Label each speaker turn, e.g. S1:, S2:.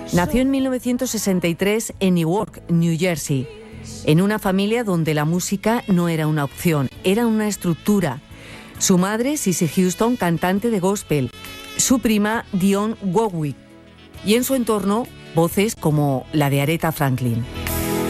S1: Nació en 1963 en Newark, New Jersey, en una familia donde la música no era una opción, era una estructura. Su madre, Cissy Houston, cantante de gospel, su prima, Dionne Warwick, y en su entorno, voces como la de Aretha Franklin.